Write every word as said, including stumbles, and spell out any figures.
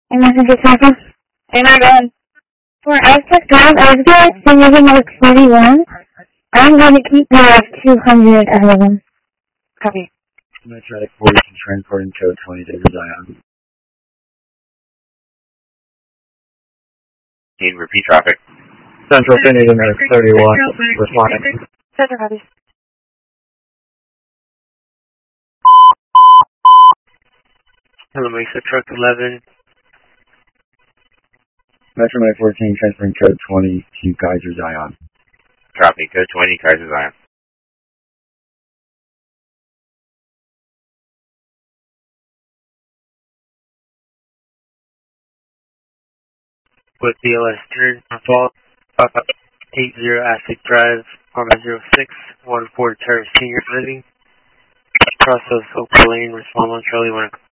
And messenger traffic. And I got for Aztec Drive, Aztec, they're moving like forty-one. I'm going to keep you at two hundred out of them. Copy. Metronic forty transporting code twenty to Zion. Can you repeat traffic? Central Finnegan at thirty-one, responding. Center copy. Hello, Mesa Truck eleven. Metronic fourteen transferring code twenty to Kaiser Zion. Copy, code twenty, Kaiser Zion. With B L S turn, fault, uh, eight zero Aztec Drive, Arma zero six, one four Terrace Senior Living. Process Oak Lane, respond on Charlie one.